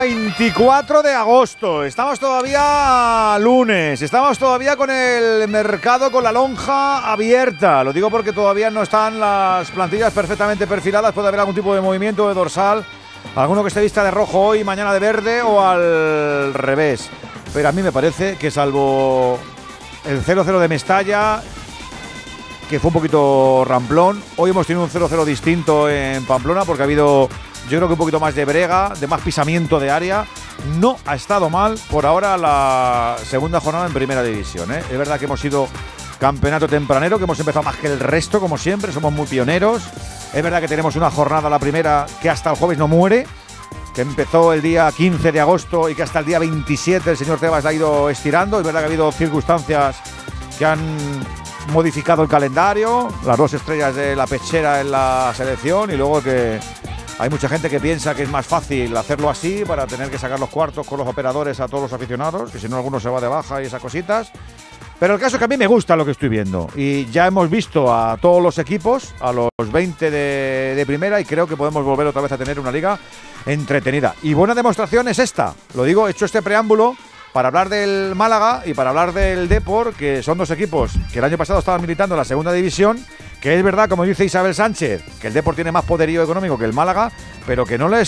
24 de agosto, estamos todavía lunes, estamos todavía con el mercado con la lonja abierta. Lo digo porque todavía no están las plantillas perfectamente perfiladas, puede haber algún tipo de movimiento de dorsal, alguno que esté vista de rojo hoy, mañana de verde o al revés. Pero a mí me parece que salvo el 0-0 de Mestalla, que fue un poquito ramplón, hoy hemos tenido un 0-0 distinto en Pamplona porque ha habido, yo creo que un poquito más de brega, de más pisamiento de área. No ha estado mal por ahora la segunda jornada en primera división, ¿eh? Es verdad que hemos sido campeonato tempranero, que hemos empezado más que el resto, como siempre, somos muy pioneros. Es verdad que tenemos una jornada, la primera, que hasta el jueves no muere, que empezó el día 15 de agosto y que hasta el día 27 el señor Tebas la ha ido estirando. Es verdad que ha habido circunstancias que han modificado el calendario, las dos estrellas de la pechera en la selección, y luego que hay mucha gente que piensa que es más fácil hacerlo así para tener que sacar los cuartos con los operadores a todos los aficionados, que si no alguno se va de baja y esas cositas. Pero el caso es que a mí me gusta lo que estoy viendo y ya hemos visto a todos los equipos, a los 20 de primera, y creo que podemos volver otra vez a tener una liga entretenida. Y buena demostración es esta, lo digo, he hecho este preámbulo para hablar del Málaga y para hablar del Depor, que son dos equipos que el año pasado estaban militando en la segunda división, que es verdad, como dice Isabel Sánchez, que el Depor tiene más poderío económico que el Málaga, pero que no se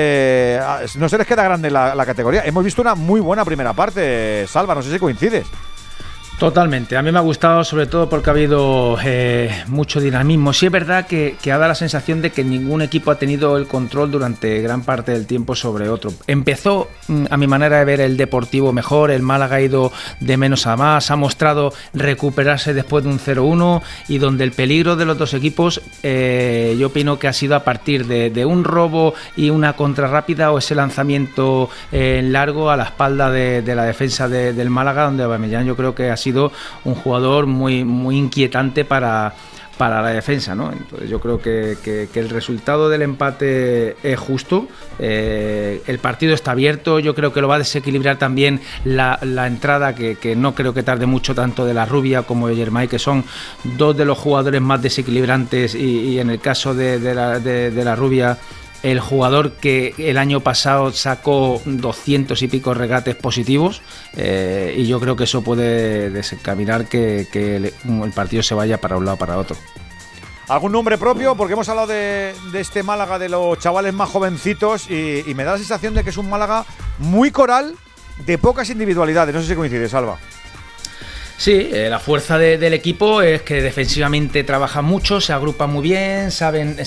les queda grande la categoría. Hemos visto una muy buena primera parte, Salva, no sé si coincides. Totalmente, a mí me ha gustado sobre todo porque ha habido mucho dinamismo. Sí es verdad que ha dado la sensación de que ningún equipo ha tenido el control durante gran parte del tiempo sobre otro. Empezó, a mi manera de ver, el Deportivo mejor, el Málaga ha ido de menos a más, ha mostrado recuperarse después de un 0-1, y donde el peligro de los dos equipos yo opino que ha sido a partir de un robo y una contra rápida, o ese lanzamiento largo a la espalda de la defensa del Málaga, donde Aubameyang yo creo que ha sido un jugador muy, muy inquietante para la defensa, ¿no? Entonces yo creo que el resultado del empate es justo. El partido está abierto, yo creo que lo va a desequilibrar también la entrada, que no creo que tarde mucho, tanto de la Rubia como de Germay, que son dos de los jugadores más desequilibrantes, y en el caso de la Rubia, el jugador que el año pasado sacó 200 y pico regates positivos, y yo creo que eso puede desencaminar que el partido se vaya para un lado o para otro. ¿Algún nombre propio? Porque hemos hablado de este Málaga, de los chavales más jovencitos, y me da la sensación de que es un Málaga muy coral, de pocas individualidades. No sé si coincide, Salva. Sí, la fuerza del equipo es que defensivamente trabajan mucho, se agrupan muy bien, saben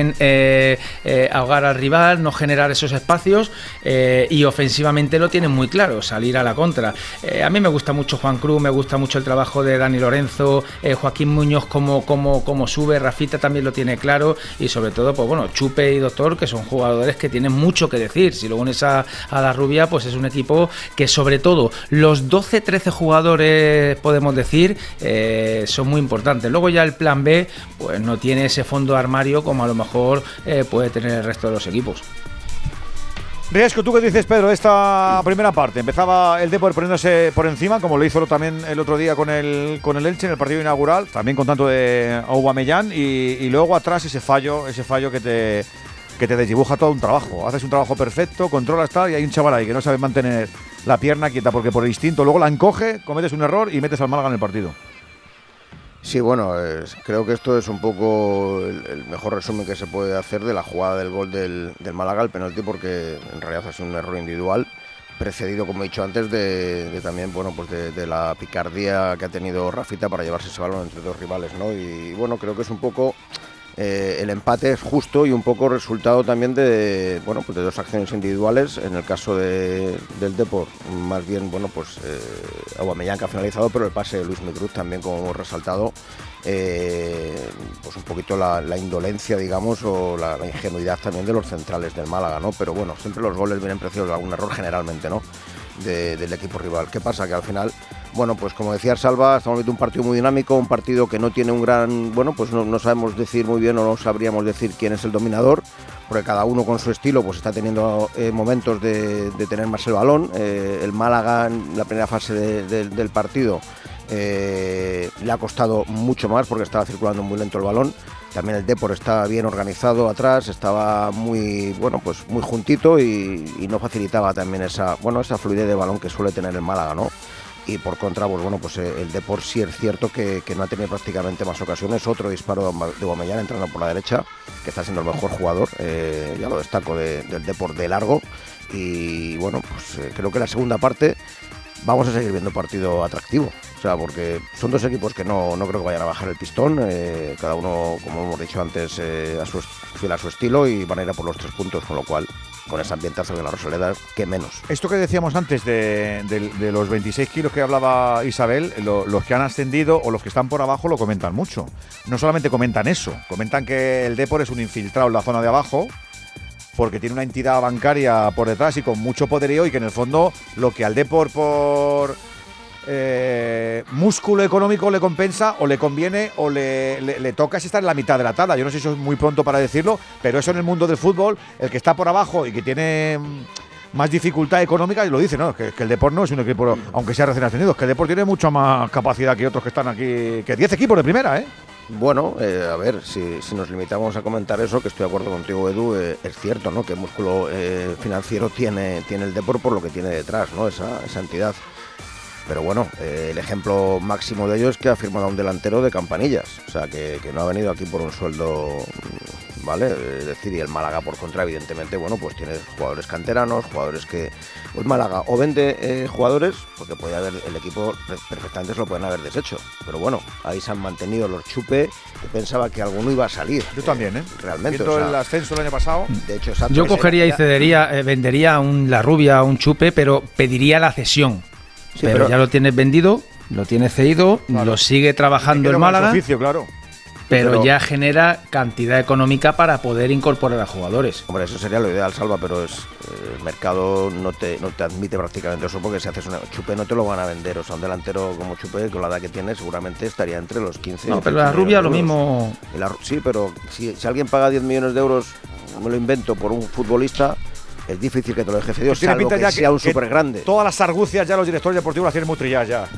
ahogar al rival, no generar esos espacios, y ofensivamente lo tienen muy claro, salir a la contra. A mí me gusta mucho Juan Cruz, me gusta mucho el trabajo de Dani Lorenzo, Joaquín Muñoz como sube, Rafita también lo tiene claro, y sobre todo, pues bueno, Chupe y Doctor, que son jugadores que tienen mucho que decir. Si lo unes a la Rubia, pues es un equipo que, sobre todo los 12-13 jugadores, podemos decir, son muy importantes. Luego ya el plan B pues no tiene ese fondo de armario como a lo mejor puede tener el resto de los equipos. Riesco, ¿tú qué dices, Pedro, de esta primera parte? Empezaba el Depor poniéndose por encima, como lo hizo también el otro día con el Elche en el partido inaugural, también con tanto de Aubameyang, y luego atrás ese fallo que te desdibuja todo un trabajo. Haces un trabajo perfecto, controlas tal, y hay un chaval ahí que no sabe mantener la pierna quieta porque por el instinto luego la encoge, cometes un error y metes al Málaga en el partido. Sí, bueno, creo que esto es un poco el mejor resumen que se puede hacer de la jugada del gol del Málaga, el penalti, porque en realidad ha sido un error individual, precedido, como he dicho antes, de también, bueno, pues de la picardía que ha tenido Rafita para llevarse ese balón entre dos rivales, ¿no? Y bueno, creo que es un poco el empate es justo y un poco resultado también de, bueno, pues de dos acciones individuales. En el caso del Depor, más bien, bueno, pues Aubameyang, que ha finalizado, pero el pase de Luis Micruz también, como hemos resaltado, pues un poquito la indolencia, digamos, o la ingenuidad también de los centrales del Málaga, ¿no? Pero bueno, siempre los goles vienen precedidos de algún error, generalmente, ¿no?, del equipo rival. ¿Qué pasa? Que al final, bueno, pues como decía Salva, estamos viendo un partido muy dinámico, un partido que no tiene un gran, bueno, pues no sabemos decir muy bien, o no sabríamos decir quién es el dominador, porque cada uno con su estilo pues está teniendo momentos de tener más el balón. El Málaga en la primera fase del partido le ha costado mucho más porque estaba circulando muy lento el balón. también el Depor estaba bien organizado atrás, estaba muy juntito y no facilitaba también esa fluidez de balón que suele tener el Málaga, ¿no? Y por contra, el Depor sí es cierto que no ha tenido prácticamente más ocasiones. Otro disparo de Aubameyang entrando por la derecha, que está siendo el mejor jugador, ya lo destaco, del Depor de largo. Y creo que la segunda parte vamos a seguir viendo partido atractivo. O sea, porque son dos equipos que no creo que vayan a bajar el pistón, cada uno, como hemos dicho antes, fiel a su estilo, y van a ir a por los 3 puntos, con lo cual, con ese ambientazo de la Rosaleda, qué menos. Esto que decíamos antes de los 26 kilos que hablaba Isabel, los que han ascendido o los que están por abajo lo comentan mucho. No solamente comentan eso, comentan que el Depor es un infiltrado en la zona de abajo, porque tiene una entidad bancaria por detrás y con mucho poderío, y que en el fondo lo que al Depor por músculo económico le compensa o le conviene o le toca si está en la mitad de la tabla. Yo no sé si eso es muy pronto para decirlo, pero eso en el mundo del fútbol, el que está por abajo y que tiene más dificultad económica, y lo dice, ¿no? Que el Depor no es un equipo, aunque sea recién ascendido, que el Depor tiene mucha más capacidad que otros que están aquí, que 10 equipos de primera, ¿eh? Bueno, a ver, si nos limitamos a comentar eso, que estoy de acuerdo contigo, Edu, es cierto, ¿no? Que músculo financiero tiene el Depor por lo que tiene detrás, ¿no? Esa entidad. Pero bueno, el ejemplo máximo de ello es que ha firmado a un delantero de Campanillas, o sea, que no ha venido aquí por un sueldo, ¿vale? Es decir, y el Málaga, por contra, evidentemente, pues tiene jugadores canteranos, jugadores que pues Málaga o vende jugadores, porque puede haber, el equipo perfectamente se lo pueden haber deshecho, pero bueno, ahí se han mantenido los Chupe. Yo pensaba que alguno iba a salir. Yo también, realmente. Viendo el ascenso el año pasado. De hecho, exacto, yo cogería y cedería, vendería la Rubia, un Chupe, pero pediría la cesión. Sí, pero ya lo tienes vendido, lo tienes cedido, claro. Lo sigue trabajando el Málaga, oficio, claro. pero ya genera cantidad económica para poder incorporar a jugadores. Hombre, eso sería lo ideal, Salva, pero el mercado no te admite prácticamente eso, porque si haces una Chupe no te lo van a vender. O sea, un delantero como Chupe, con la edad que tiene, seguramente estaría entre los 15. No, pero la Rubia lo mismo. Sí, pero si alguien paga 10 millones de euros, me lo invento, por un futbolista, es difícil que te lo deje cedido, pues salvo que sea un súper grande. Todas las argucias ya los directores deportivos las tienen muy trilladas ya.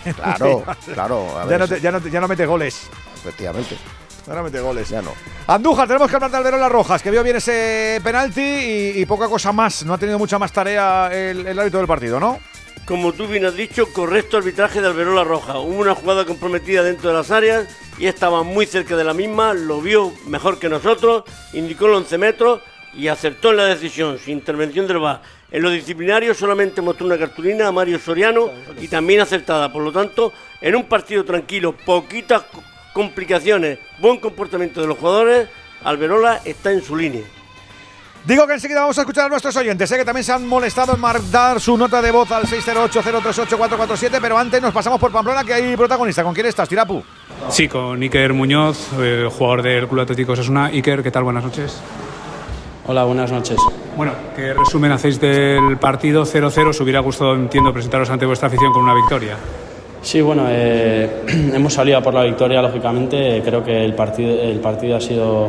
Claro. Ya no mete goles. Efectivamente. Ahora mete goles. Ya no. Andújar, tenemos que hablar de Alberola Rojas, que vio bien ese penalti y poca cosa más. No ha tenido mucha más tarea el árbitro del partido, ¿no? Como tú bien has dicho, correcto arbitraje de Alberola Rojas. Hubo una jugada comprometida dentro de las áreas y estaba muy cerca de la misma, lo vio mejor que nosotros, indicó los 11 metros y acertó en la decisión, sin intervención del VAR. En lo disciplinario solamente mostró una cartulina a Mario Soriano y también acertada. Por lo tanto, en un partido tranquilo, poquitas complicaciones, buen comportamiento de los jugadores, Alberola está en su línea. Digo que enseguida vamos a escuchar a nuestros oyentes, que también se han molestado en mandar su nota de voz al 608-038-447, pero antes nos pasamos por Pamplona, que hay protagonista. ¿Con quién estás, Tirapu? Sí, con Iker Muñoz, jugador del Club Atlético Osasuna. Iker, ¿qué tal? Buenas noches. Hola, buenas noches. Bueno, ¿qué resumen hacéis del partido 0-0? Os hubiera gustado, entiendo, presentaros ante vuestra afición con una victoria. Sí, bueno, hemos salido a por la victoria, lógicamente. Creo que el partido ha sido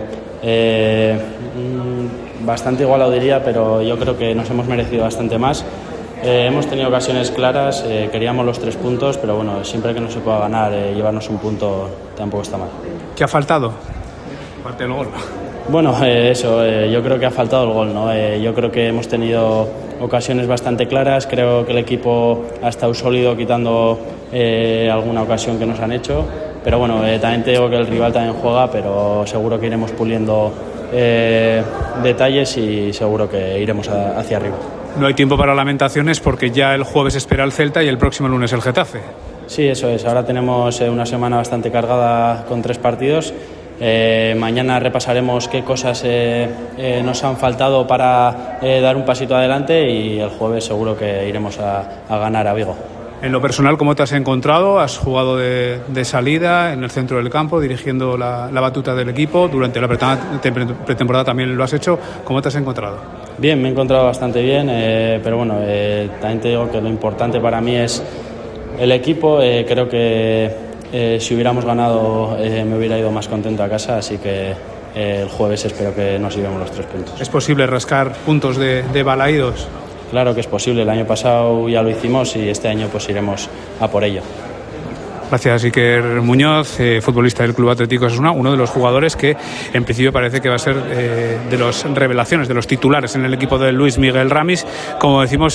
bastante igualado, diría, pero yo creo que nos hemos merecido bastante más. Hemos tenido ocasiones claras, queríamos los 3 puntos, pero bueno, siempre que no se pueda ganar, llevarnos un punto tampoco está mal. ¿Qué ha faltado? Aparte del gol. Bueno, yo creo que ha faltado el gol, ¿no? Yo creo que hemos tenido ocasiones bastante claras, creo que el equipo ha estado sólido quitando alguna ocasión que nos han hecho, pero bueno, también te digo que el rival también juega, pero seguro que iremos puliendo detalles y seguro que iremos hacia arriba. No hay tiempo para lamentaciones porque ya el jueves espera el Celta y el próximo lunes el Getafe. Sí, eso es, ahora tenemos una semana bastante cargada con 3 partidos. Mañana repasaremos qué cosas nos han faltado para dar un pasito adelante y el jueves seguro que iremos a ganar a Vigo. En lo personal, ¿cómo te has encontrado? Has jugado de salida en el centro del campo, dirigiendo la batuta del equipo. Durante la pretemporada también lo has hecho. ¿Cómo te has encontrado? Bien, me he encontrado bastante bien, pero bueno, también te digo que lo importante para mí es el equipo. Creo que si hubiéramos ganado me hubiera ido más contento a casa, así que el jueves espero que nos llevemos los 3 puntos. ¿Es posible rascar puntos de Balaídos? Claro que es posible, el año pasado ya lo hicimos y este año pues iremos a por ello. Gracias, Iker Muñoz, futbolista del Club Atlético Osasuna, uno de los jugadores que en principio parece que va a ser de las revelaciones, de los titulares en el equipo de Luis Miguel Ramis. Como decimos,